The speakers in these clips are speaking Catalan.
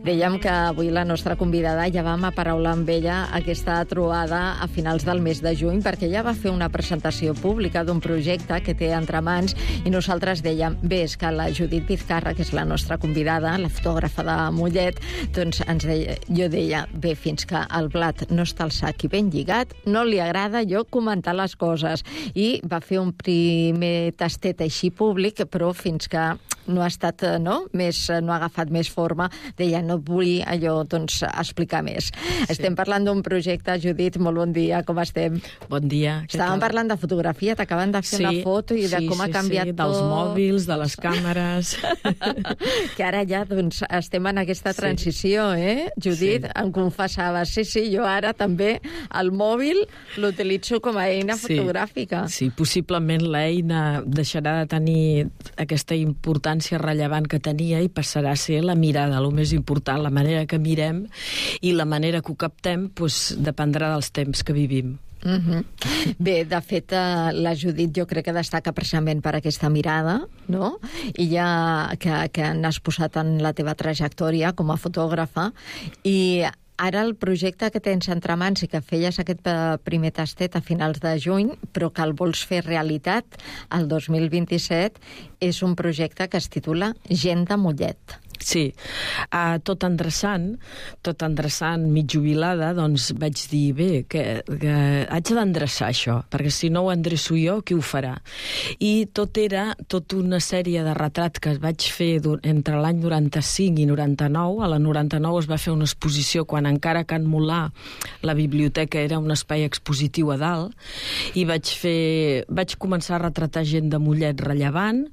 Dèiem que avui la nostra convidada ja vam aparaular amb ella aquesta trobada a finals del mes de juny, perquè ella va fer una presentació pública d'un projecte que té entre mans i nosaltres dèiem, bé, és que la Judit Vizcarra, que és la nostra convidada, la fotògrafa de Mollet, doncs jo deia, bé, fins que el blat no està al sac i ben lligat, no li agrada jo comentar les coses. I va fer un primer tastet així públic, però fins que no ha estat, no ha agafat més forma, deia, no vull allò, doncs, explicar més. Sí. Estem parlant d'un projecte, Judit, molt bon dia, com estem? Bon dia. Estàvem parlant de fotografia, t'acaben de fer una foto i de com ha canviat tot. Dels mòbils, de les càmeres. Que ara ja, doncs, estem en aquesta transició, Judit? Em confessaves, sí, jo ara també el mòbil l'utilitzo com a eina fotogràfica. Sí, possiblement l'eina deixarà de tenir aquesta importància rellevant que tenia i passarà a ser la mirada, el més important, la manera que mirem i la manera que ho captem, doncs, dependrà dels temps que vivim. Bé, de fet, la Judit jo crec que destaca precisament per aquesta mirada, no? I ja que n'has posat en la teva trajectòria com a fotògrafa, i ara el projecte que tens entre mans i que feies aquest primer tastet a finals de juny, però que el vols fer realitat el 2027, és un projecte que es titula Gent de Mollet. Sí, tot endreçant, mig jubilada, doncs vaig dir, bé, que haig d'endreçar això, perquè si no ho endreço jo, qui ho farà? I era una sèrie de retrats que vaig fer entre l'any 95 i 99. A la 99 es va fer una exposició quan encara Can Molà, la biblioteca, era un espai expositiu a dalt, i vaig començar a retratar gent de Mollet rellevant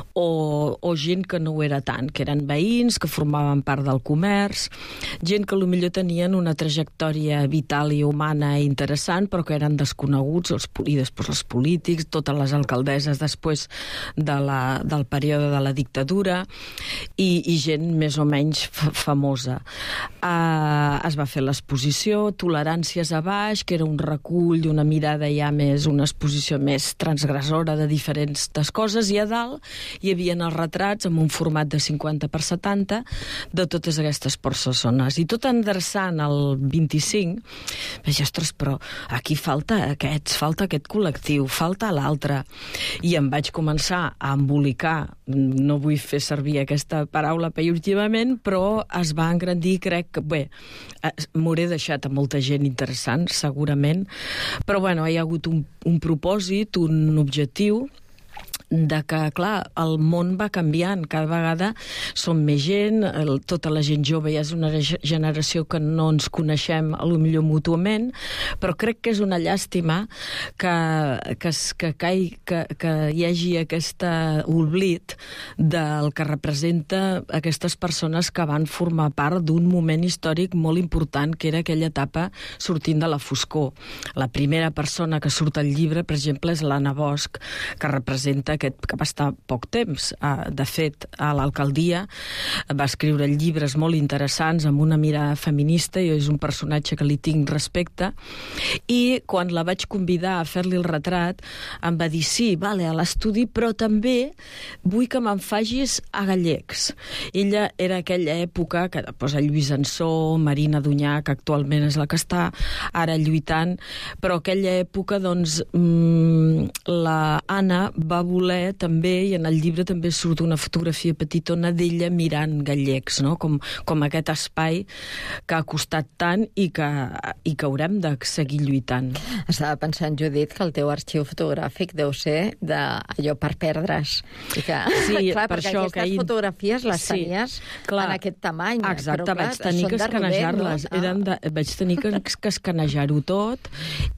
o gent que no ho era tant, que eren veïns, que formaven part del comerç, gent que potser tenien una trajectòria vital i humana interessant, però que eren desconeguts, i després els polítics, totes les alcaldesses després del període de la dictadura, i gent més o menys famosa. Es va fer l'exposició Toleràncies a baix, que era un recull, una mirada ja més, una exposició més transgressora de diferents coses, i a dalt hi havia els retrats amb un format de 50x70 de totes aquestes persones. I tot endreçant el 25, vaig dir, ostres, però aquí falta aquest col·lectiu, falta l'altre. I em vaig començar a embolicar, no vull fer servir aquesta paraula pejorativament, però es va engrandir, crec que, bé, m'hauré deixat a molta gent interessant, segurament, però bueno, hi ha hagut un propòsit, un objectiu, de que, clar, el món va canviant, cada vegada som més gent, tota la gent jove ja és una generació que no ens coneixem potser mútuament, però crec que és una llàstima que hi hagi aquest oblit del que representa aquestes persones que van formar part d'un moment històric molt important, que era aquella etapa sortint de la foscor. La primera persona que surt al llibre, per exemple, és l'Anna Bosch, que representa que va estar poc temps. De fet, a l'alcaldia va escriure llibres molt interessants amb una mirada feminista, i és un personatge que li tinc respecte, i quan la vaig convidar a fer-li el retrat em va dir, sí, vale, a l'estudi, però també vull que me'n facis a gallecs. Ella era aquella època que posa Lluís Ansó, Marina Dunyà, que actualment és la que està ara lluitant, però aquella època, doncs, la Anna va voler també, i en el llibre també surt una fotografia petitona d'ella mirant gallecs, no? Com aquest espai que ha costat tant i que haurem de seguir lluitant. Estava pensant, Judit, que el teu arxiu fotogràfic deu ser allò per perdre's. I que, sí, clar, perquè aquestes fotografies les tenies en aquest tamany. Exacte, però, clar, vaig tenir que escanejar-les. Vaig tenir que escanejar-ho tot,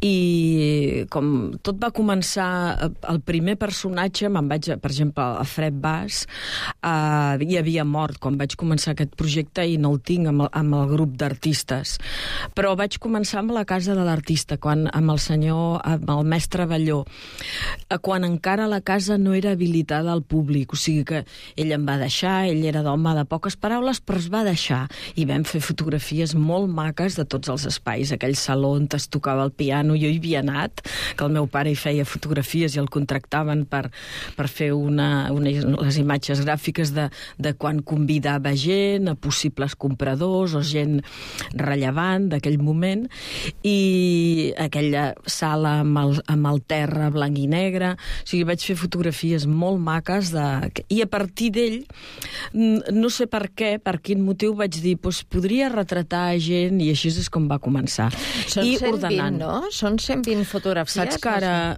i com tot va començar, el primer personatge per exemple, a Fred Bas hi havia mort quan vaig començar aquest projecte, i no el tinc amb el grup d'artistes, però vaig començar amb la casa de l'artista, amb el mestre Balló, quan encara la casa no era habilitada al públic, o sigui que ell em va deixar, ell era d'home de poques paraules, però es va deixar, i vam fer fotografies molt maques de tots els espais, aquell saló on es tocava el piano, jo hi havia anat, que el meu pare hi feia fotografies i el contractaven per per fer les imatges gràfiques de quan convidava gent, a possibles compradors o gent rellevant d'aquell moment, i aquella sala amb el terra blanc i negre. O sigui, vaig fer fotografies molt maques i a partir d'ell, no sé per què, per quin motiu, vaig dir, podria retratar gent, i així és com va començar. Són 120, no? Són 120 fotografies. Saps que ara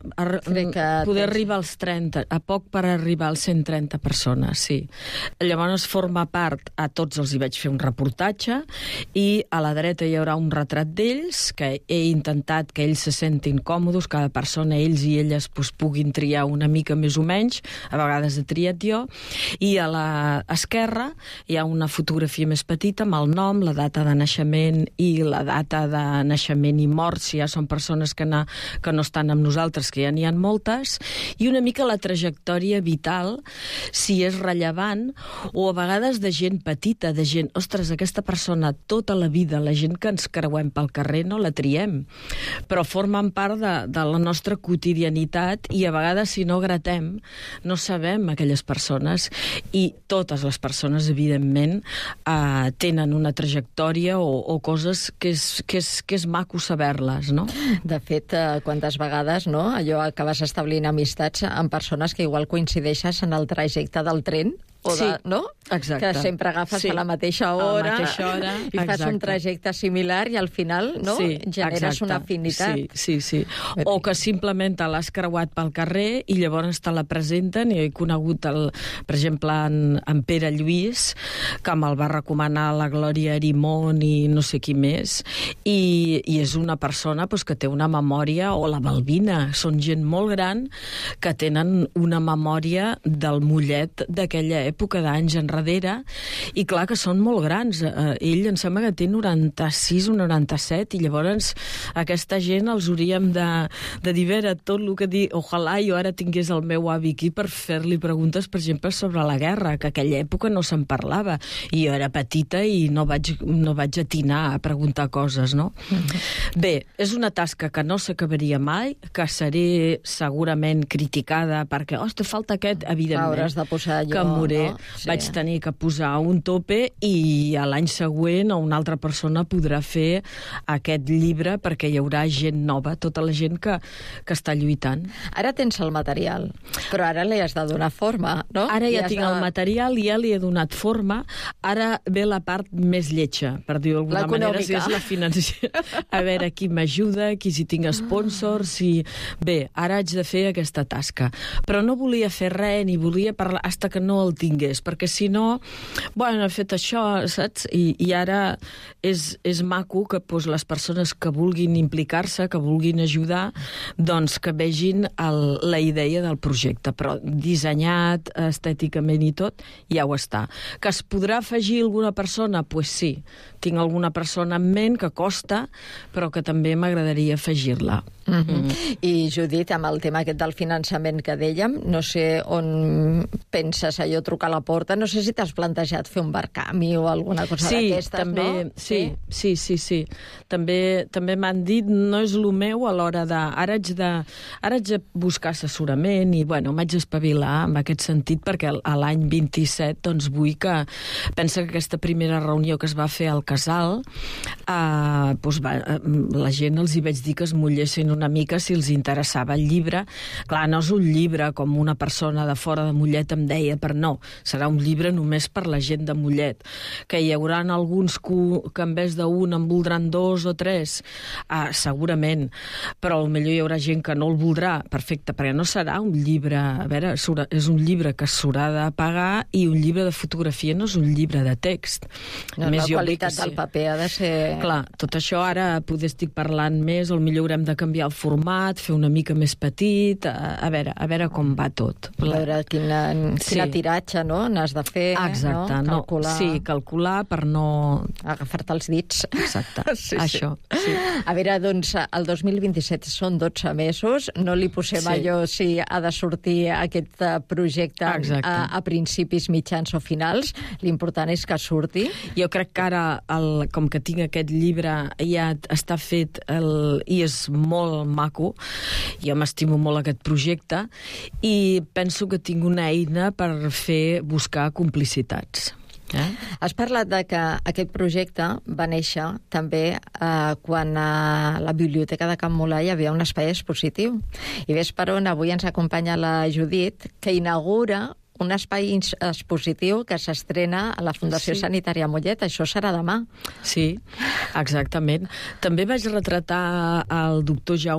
poder arribar als 30, a poc per arribar als 130 persones, sí. Llavors forma part, a tots els hi vaig fer un reportatge, i a la dreta hi haurà un retrat d'ells, que he intentat que ells se sentin còmodes, cada persona, ells i elles, puguin triar una mica més o menys, a vegades he triat jo, i a l'esquerra hi ha una fotografia més petita amb el nom, la data de naixement i la data de naixement i mort, si ja són persones que no estan amb nosaltres, que ja n'hi ha moltes, i una mica la trajectòria vital, si és rellevant, o a vegades de gent petita, de gent, ostres, aquesta persona tota la vida, la gent que ens creuem pel carrer no la triem, però formen part de la nostra quotidianitat, i a vegades si no gratem no sabem aquelles persones, i totes les persones evidentment tenen una trajectòria o coses que és maco saber-les, no? De fet, quantes vegades, no?, allò acabes establint amistats amb persones que igual coincideixes en el trajecte del tren, no? Exacte. Que sempre agafes a la mateixa hora, i fas un trajecte similar i al final, no?, generes una afinitat. Sí. O que simplement te l'has creuat pel carrer i llavors te la presenten, i he conegut, per exemple, en Pere Lluís, que me'l va recomanar la Glòria Arimon i no sé qui més, i és una persona que té una memòria, o la Balbina, són gent molt gran que tenen una memòria del Mollet d'aquella època d'anys enrere, i clar que són molt grans. Ell em sembla que té 96 o 97, i llavors aquesta gent els hauríem de dir, vera, tot el que dir, ojalà jo ara tingués el meu avi aquí per fer-li preguntes, per exemple, sobre la guerra, que aquella època no se'n parlava, i jo era petita i no vaig atinar a preguntar coses, no? Bé, és una tasca que no s'acabaria mai, que seré segurament criticada perquè, te falta aquest, evidentment, que moré. Vaig tenir que posar un tope, i a l'any següent una altra persona podrà fer aquest llibre, perquè hi haurà gent nova, tota la gent que està lluitant. Ara tens el material, però ara li has de donar forma, no? Ara ja tinc el material, ja li he donat forma, ara ve la part més lletja, per dir-ho d'alguna manera, si és la financera. A veure qui m'ajuda, si tinc sponsors, Bé, ara haig de fer aquesta tasca. Però no volia fer res, ni volia parlar fins que no el tingués, perquè si no, he fet això, saps? I ara és maco que les persones que vulguin implicar-se, que vulguin ajudar, doncs que vegin la idea del projecte, però dissenyat estèticament i tot, ja ho està. Que es podrà afegir alguna persona? Doncs sí, tinc alguna persona en ment que costa, però que també m'agradaria afegir-la. I Judit, amb el tema aquest del finançament que dèiem, no sé on penses allò trucar a la porta, no sé si t'has plantejat fer un barcami o alguna cosa d'aquestes, també, no? Sí. També m'han dit, no és el meu a l'hora de... Ara haig de buscar assessorament i, m'haig d'espavilar en aquest sentit, perquè a l'any 27, doncs vull que... Pensa que aquesta primera reunió que es va fer al Casal, la gent els hi vaig dir que es mullessin una mica si els interessava el llibre. Clar, no és un llibre com una persona de fora de Mollet em deia, però no, serà un llibre només per la gent de Mollet. Que hi haurà alguns que en vez d'un en voldran 2 o 3, segurament, però potser hi haurà gent que no el voldrà, perfecte, perquè no serà un llibre, a veure, és un llibre que s'haurà de pagar, i un llibre de fotografia no és un llibre de text. No, la qualitat del paper ha de ser... Clar, tot això ara poder estic parlant més, o potser haurem de canviar el format, fer una mica més petit, a veure com va tot. A veure quina tiratge metge, no? N'has de fer, exacte, no? Calcular. Sí, calcular per no... Agafar-te els dits. Exacte, sí, això. Sí. A veure, doncs, el 2027 són 12 mesos, no li posem allò si ha de sortir aquest projecte a principis, mitjans o finals. L'important és que surti. Jo crec que ara, com que tinc aquest llibre, ja està fet i és molt maco. Jo m'estimo molt aquest projecte i penso que tinc una eina per buscar complicitats. Has parlat de que aquest projecte va néixer també quan a la Biblioteca de Can Mulà hi havia un espai expositiu. I ves per on avui ens acompanya la Judit, que inaugura un espai expositiu que s'estrena a la Fundació Sanitària Mollet. Això serà demà. Sí, exactament. També vaig retratar el doctor Jaume